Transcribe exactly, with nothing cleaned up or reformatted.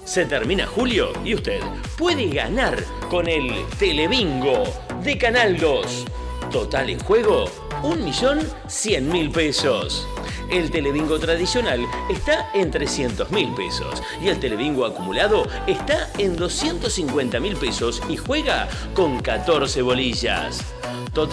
Se termina julio y usted puede ganar con el Telebingo de Canal dos. Total en juego, un millón cien mil pesos. El Telebingo tradicional está en trescientos mil pesos y el Telebingo acumulado está en doscientos cincuenta mil pesos y juega con catorce bolillas.